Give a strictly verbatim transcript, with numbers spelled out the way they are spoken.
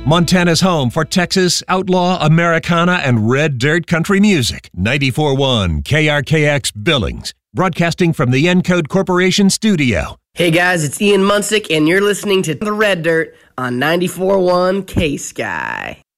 Montana's home for Texas, outlaw, Americana, and red dirt country music. ninety-four point one K R K X Billings, broadcasting from the Encode Corporation studio. Hey guys, it's Ian Munsick, and you're listening to The Red Dirt on ninety-four point one K-Sky.